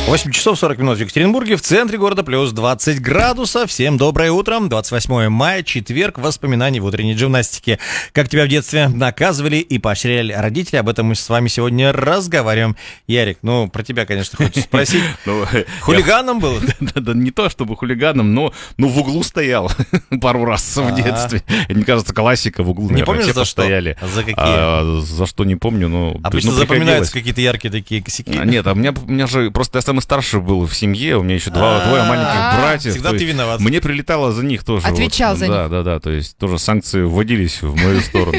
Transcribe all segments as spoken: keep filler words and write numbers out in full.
восемь часов сорок минут в Екатеринбурге, в центре города плюс двадцать градусов. Всем доброе утро. двадцать восьмое мая, четверг, воспоминаний в утренней гимнастике. Как тебя в детстве наказывали и поощряли родители? Об этом мы с вами сегодня разговариваем. Ярик, ну, про тебя, конечно, хочется спросить. Хулиганом был? Да не то, чтобы хулиганом, но в углу стоял пару раз в детстве. Мне кажется, классика в углу. Не помнишь, за что? Стояли. За какие? За что не помню, но... Обычно запоминаются какие-то яркие такие косяки. Нет, а у меня же просто я самый старший был в семье, у меня еще два, двое маленьких братьев. Всегда ты виноват. Мне прилетало за них тоже. Отвечал вот. за да, них. Да, да, да, то есть тоже санкции вводились в мою сторону.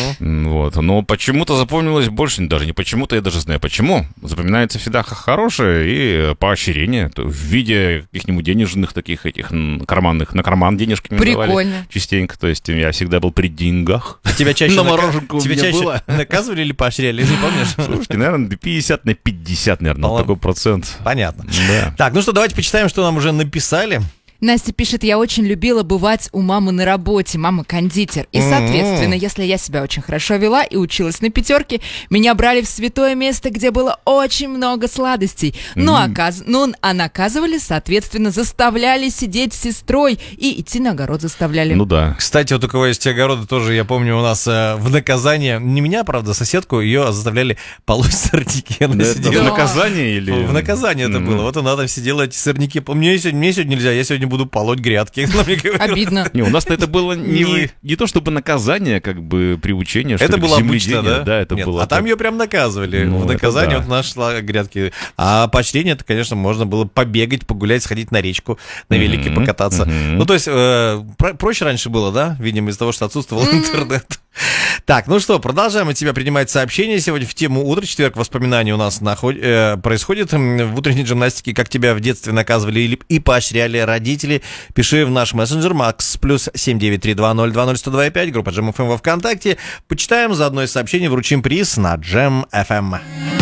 Вот. Но почему-то запомнилось больше, даже не почему-то, я даже знаю почему. Запоминается всегда хорошее и поощрение в виде каких-нибудь денежных таких этих карманных, на карман денежки мне давали. Прикольно. Частенько, то есть я всегда был при деньгах. Тебя чаще, на нака... мороженку Тебя чаще было. наказывали или поощряли, не помнишь? Слушайте, наверное, пятьдесят на пятьдесят, наверное, вот такой процент. Понятно. Да. Так, ну что, давайте почитаем, что нам уже написали. Настя пишет: я очень любила бывать у мамы на работе, мама кондитер. И, соответственно, если я себя очень хорошо вела и училась на пятерке, меня брали в святое место, где было очень много сладостей. Ну, оказ... ну а наказывали, соответственно, заставляли сидеть с сестрой и идти на огород заставляли. Ну да. Кстати, вот у кого есть огороды, тоже, я помню, у нас э, в наказание, не меня, правда, соседку, ее заставляли полоть сорняки. Она Да, сидела... это в наказание или... В наказание это Mm-hmm. было. Вот она там сидела, эти сорняки. Мне сегодня, мне сегодня нельзя, я сегодня буду полоть грядки. Обидно. Не, у нас-то это было не, Не- не то чтобы наказание, как бы приучение, что Это ли, к было обычно, земледелию. да? Да, это Нет, было. а там так. ее прям наказывали. Ну, в это наказание да. вот нашла грядки. А поощрение, это, конечно, можно было побегать, погулять, сходить на речку, на велике Мгм, покататься. мгм. Ну, то есть, э, про- проще раньше было, да? Видимо, из-за того, что отсутствовал интернет. Так, ну что, продолжаем от тебя принимать сообщения. Сегодня в тему утра, четверг, воспоминаний у нас наход... э, происходит в утренней гимнастике. Как тебя в детстве наказывали или... и поощряли родители? Пиши в наш мессенджер Макс плюс семь девять три два ноль два ноль сто два пять, группа Джем эф эм во ВКонтакте. Почитаем, заодно из сообщений вручим приз на Джем эф эм.